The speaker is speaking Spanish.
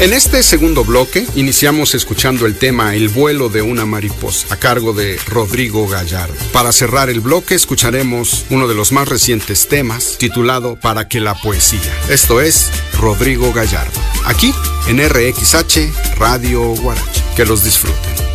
En este segundo bloque iniciamos escuchando el tema El vuelo de una mariposa, a cargo de Rodrigo Gallardo. Para cerrar el bloque escucharemos uno de los más recientes temas, titulado Para que la poesía. Esto es Rodrigo Gallardo, aquí en RXH Radio Guarache. Que los disfruten.